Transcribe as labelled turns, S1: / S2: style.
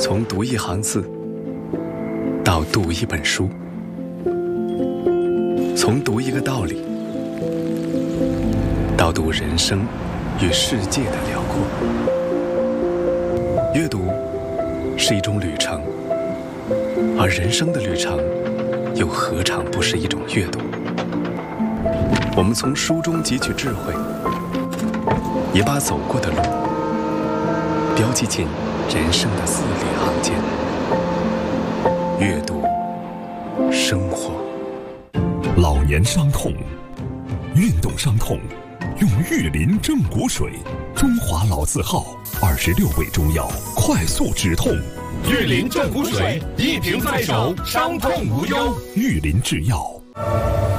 S1: 从读一行字到读一本书，从读一个道理到读人生与世界的辽阔。阅读是一种旅程，而人生的旅程又何尝不是一种阅读？我们从书中汲取智慧，也把走过的路标记进人生的字里行间。阅读生活。
S2: 老年伤痛，运动伤痛，用玉林正骨水，中华老字号26味中药，快速止痛。
S3: 玉林正骨水，一瓶在手，伤痛无忧。
S2: 玉林制药。